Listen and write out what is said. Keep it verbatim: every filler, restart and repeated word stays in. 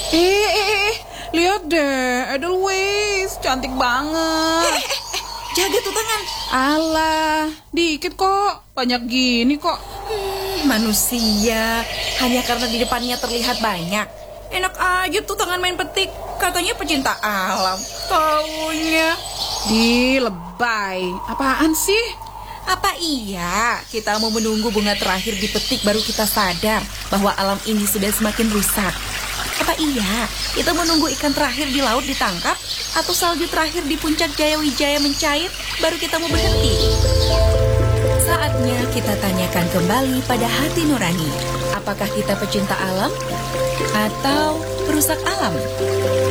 Eh, eh, eh, lihat deh, Edelweiss, cantik banget. Eh, eh, eh, jaga tuh tangan. Alah, dikit kok, banyak gini kok. Hmm, manusia, hanya karena di depannya terlihat banyak. Enak aja tuh tangan main petik. Katanya pecinta alam. Taunya. Di lebay, apaan sih? Apa iya kita mau menunggu bunga terakhir dipetik baru kita sadar bahwa alam ini sudah semakin rusak? Apa iya kita menunggu ikan terakhir di laut ditangkap atau salju terakhir di puncak Jaya Wijaya mencair baru kita mau berhenti? Saatnya kita tanyakan kembali pada hati nurani. Apakah kita pecinta alam atau perusak alam?